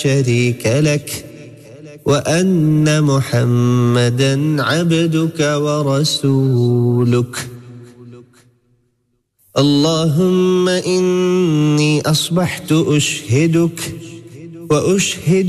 شريك لك وأن محمدا عبدك ورسولك. اللهم إني أصبحت أشهدك وأشهد